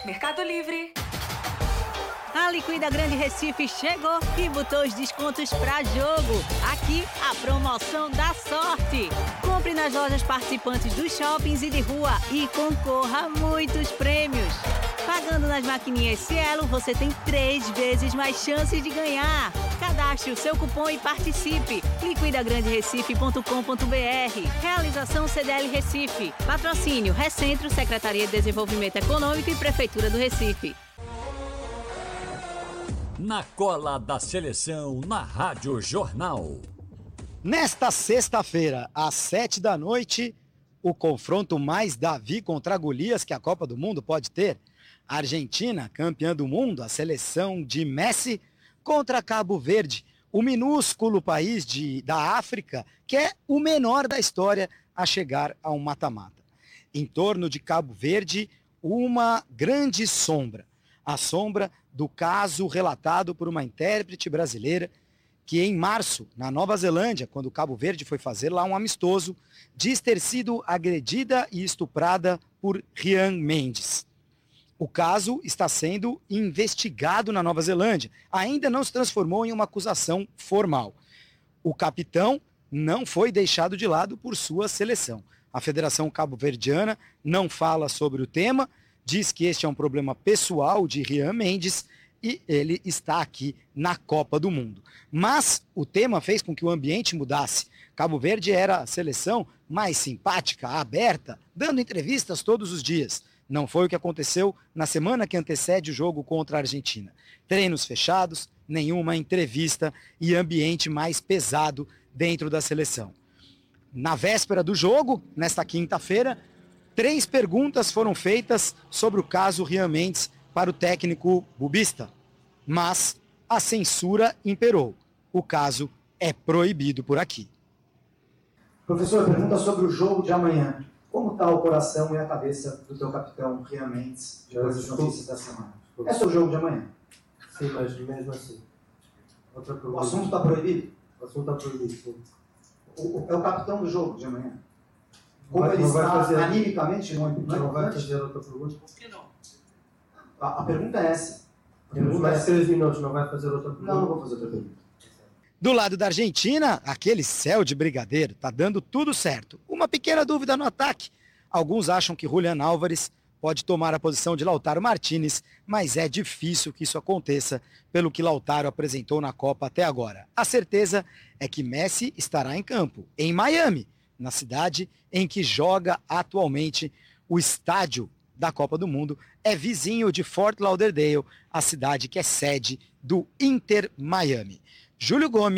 Mercado Livre. A Liquida Grande Recife chegou e botou os descontos pra jogo. Aqui, a promoção da sorte. Compre nas lojas participantes dos shoppings e de rua e concorra a muitos prêmios. Pagando nas maquininhas Cielo, você tem 3 vezes mais chances de ganhar. Cadastre o seu cupom e participe. liquidagranderecife.com.br. Realização CDL Recife. Patrocínio Recentro, Secretaria de Desenvolvimento Econômico e Prefeitura do Recife. Na cola da seleção, na Rádio Jornal. Nesta sexta-feira, às 7 da noite, o confronto mais Davi contra Golias que a Copa do Mundo pode ter. A Argentina, campeã do mundo, a seleção de Messi, contra Cabo Verde, o minúsculo país da África, que é o menor da história a chegar a um mata-mata. Em torno de Cabo Verde, uma grande sombra. A sombra do caso relatado por uma intérprete brasileira que em março, na Nova Zelândia, quando Cabo Verde foi fazer lá um amistoso, diz ter sido agredida e estuprada por Ryan Mendes. O caso está sendo investigado na Nova Zelândia. Ainda não se transformou em uma acusação formal. O capitão não foi deixado de lado por sua seleção. A Federação Cabo-Verdiana não fala sobre o tema, diz que este é um problema pessoal de Ryan Mendes e ele está aqui na Copa do Mundo. Mas o tema fez com que o ambiente mudasse. Cabo Verde era a seleção mais simpática, aberta, dando entrevistas todos os dias. Não foi o que aconteceu na semana que antecede o jogo contra a Argentina. Treinos fechados, nenhuma entrevista e ambiente mais pesado dentro da seleção. Na véspera do jogo, nesta quinta-feira, 3 perguntas foram feitas sobre o caso Ryan Mendes para o técnico bubista. Mas a censura imperou. O caso é proibido por aqui. Professor, pergunta sobre o jogo de amanhã. Como está o coração e a cabeça do teu capitão, Ryan Mendes, depois das notícias da semana? É sobre o jogo de amanhã? Sim, mas mesmo assim. O assunto está proibido? O assunto está proibido, sim. É o capitão do jogo de amanhã? Como ele está animicamente? Não vai fazer outra pergunta? Por que não? A pergunta é essa. Temos mais 3 minutos, não vai fazer outra pergunta? Não vou fazer outra pergunta. Do lado da Argentina, aquele céu de brigadeiro está dando tudo certo. Uma pequena dúvida no ataque. Alguns acham que Julián Álvares pode tomar a posição de Lautaro Martínez, mas é difícil que isso aconteça pelo que Lautaro apresentou na Copa até agora. A certeza é que Messi estará em campo, em Miami, na cidade em que joga atualmente o estádio da Copa do Mundo, é vizinho de Fort Lauderdale, a cidade que é sede do Inter Miami. Júlio Gomes.